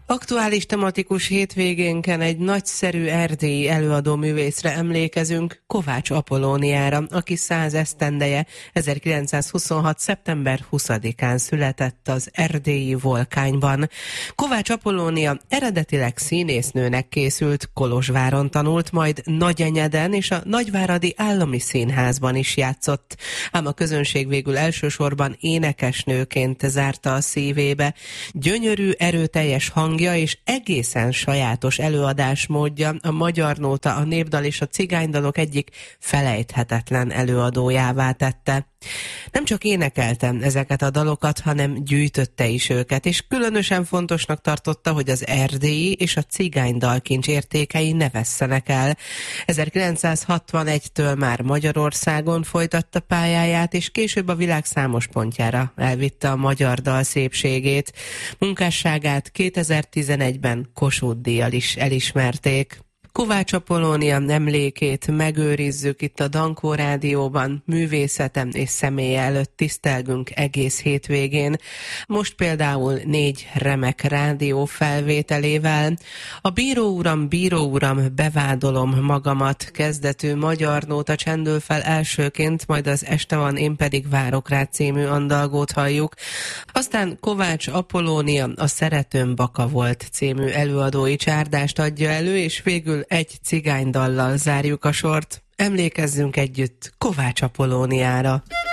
Aktuális tematikus hétvégénken egy nagyszerű erdélyi előadóművészre emlékezünk, Kovács Apollóniára, aki 100 esztendeje 1926. szeptember 20-án született az erdélyi Volkányban. Kovács Apollónia eredetileg színésznőnek készült, Kolozsváron tanult, majd Nagyenyeden és a Nagyváradi Állami Színházban is játszott, ám a közönség végül elsősorban énekesnőként zárta a szívébe. Gyönyörű, erőteljes hangja és egészen sajátos előadásmódja a magyar nóta, a népdal és a cigánydalok egyik felejthetetlen előadójává tette. Nem csak énekelte ezeket a dalokat, hanem gyűjtötte is őket, és különösen fontosnak tartotta, hogy az erdélyi és a cigánydalkincs értékei ne vesszenek el. 1961-től már Magyarországon folytatta pályáját, és később a világ számos pontjára elvitte a magyar dal szépségét. Munkásságát 2011-ben Kossuth-díjjal is elismerték. Kovács Apollónia emlékét megőrizzük itt a Dankó Rádióban, művészetem és személye előtt tisztelgünk egész hétvégén. Most például 4 remek rádió felvételével. A Bíró uram, bevádolom magamat kezdetű magyar nóta csendül fel elsőként, majd az Este van, én pedig várok rá című andalgót halljuk. Aztán Kovács Apollónia a Szeretőm baka volt című előadói csárdást adja elő, és végül egy cigánydallal zárjuk a sort. Emlékezzünk együtt Kovács Apollóniára.